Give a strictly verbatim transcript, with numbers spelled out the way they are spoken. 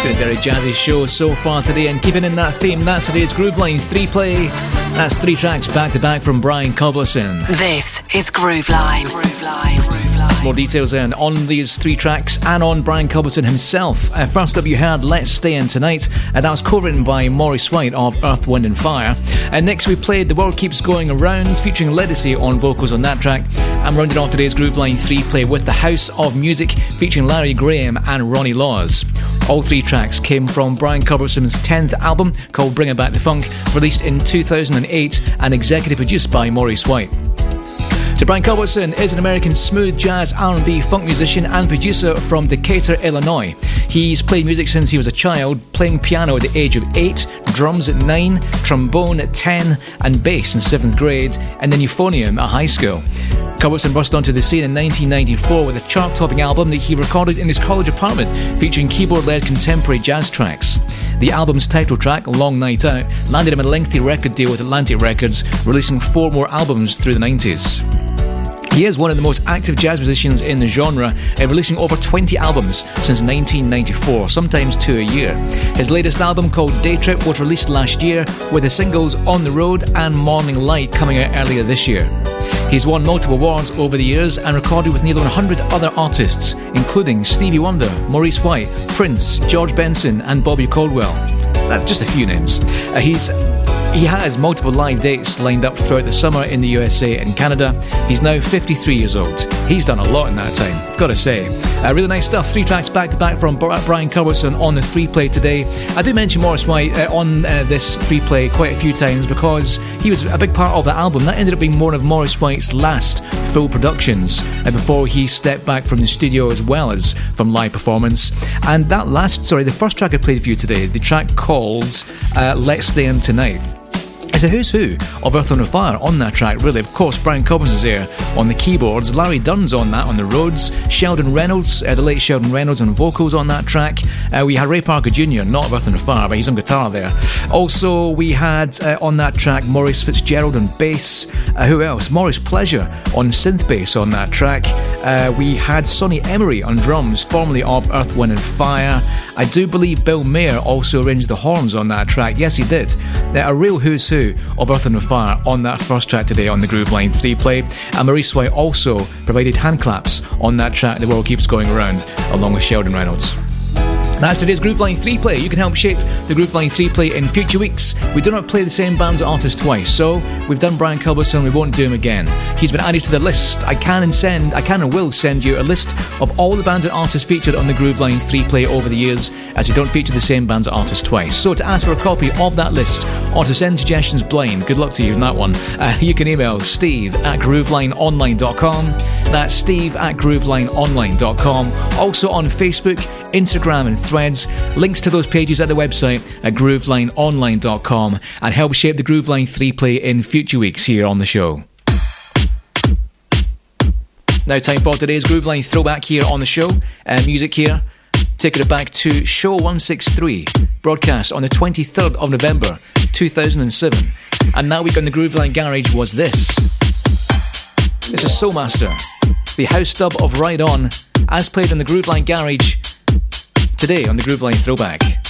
Been a very jazzy show so far today, and keeping in that theme, that's today's Grooveline three play. That's three tracks back to back from Brian Culbertson. This is Grooveline. Grooveline. Grooveline. More details in on these three tracks and on Brian Culbertson himself. Uh, first up, you heard Let's Stay In Tonight, and that was co-written by Maurice White of Earth, Wind and Fire. And next we played The World Keeps Going Around, featuring Ledisi on vocals on that track. I'm rounding off today's Grooveline three play with The House of Music, featuring Larry Graham and Ronnie Laws. All three tracks came from Brian Culbertson's tenth album called Bringing Back the Funk, released in two thousand eight and executive produced by Maurice White. So Brian Culbertson is an American smooth jazz, R and B, funk musician and producer from Decatur, Illinois. He's played music since he was a child, playing piano at the age of eight, drums at nine, trombone at ten, and bass in seventh grade, and then euphonium at high school. Culbertson burst onto the scene in nineteen ninety-four with a chart-topping album that he recorded in his college apartment, featuring keyboard-led contemporary jazz tracks. The album's title track, Long Night Out, landed him a lengthy record deal with Atlantic Records, releasing four more albums through the nineties. He is one of the most active jazz musicians in the genre, uh, releasing over twenty albums since nineteen ninety-four, sometimes two a year. His latest album, called Day Trip, was released last year, with the singles On the Road and Morning Light coming out earlier this year. He's won multiple awards over the years and recorded with nearly one hundred other artists, including Stevie Wonder, Maurice White, Prince, George Benson and Bobby Caldwell. That's just a few names. Uh, he's He has multiple live dates lined up throughout the summer in the U S A and Canada. He's now fifty-three years old. He's done a lot in that time, gotta say. Uh, really nice stuff. Three tracks back to back from Brian Culbertson on the three play today. I do mention Maurice White uh, on uh, this three play quite a few times because he was a big part of the album. That ended up being one of Maurice White's last full productions uh, before he stepped back from the studio as well as from live performance. And that last, sorry, the first track I played for you today, the track called uh, Let's Stay In Tonight. It's a who's who of Earth, Wind and Fire on that track, really. Of course, Brian Culberson's there on the keyboards, Larry Dunn's on that on the Rhodes, Sheldon Reynolds, uh, the late Sheldon Reynolds on vocals on that track. Uh, we had Ray Parker Junior, not of Earth, Wind and Fire, but he's on guitar there. Also, we had uh, on that track Maurice Fitzgerald on bass. Uh, who else? Maurice Pleasure on synth bass on that track. Uh, we had Sonny Emery on drums, formerly of Earth, Wind and Fire. I do believe Bill Mayer also arranged the horns on that track. Yes, he did. Uh, a real who's who of Earth and Fire on that first track today on the Grooveline three play. And Maurice White also provided hand claps on that track, The World Keeps Going Around, along with Sheldon Reynolds. That's today's Grooveline three play. You can help shape the Grooveline three play in future weeks. We do not play the same bands and artists twice, so we've done Brian Culbertson, we won't do him again. He's been added to the list. I can and send, I can and will send you a list of all the bands and artists featured on the Grooveline three play over the years, as we don't feature the same bands and artists twice. So to ask for a copy of that list, or to send suggestions blind, good luck to you in that one, uh, you can email steve at groovelineonline dot com. That's steve at groovelineonline dot com. Also on Facebook, Instagram and Threads. Links to those pages at the website at groovelineonline dot com, and help shape the Grooveline three play in future weeks here on the show. Now time for today's Grooveline throwback here on the show. Uh, music here, taking it back to show one sixty-three, broadcast on the twenty-third of November two thousand seven. And that week on the Grooveline Garage was this. This is Soul Master, the house dub of Ride On, as played in the Grooveline Garage today on the Grooveline Throwback.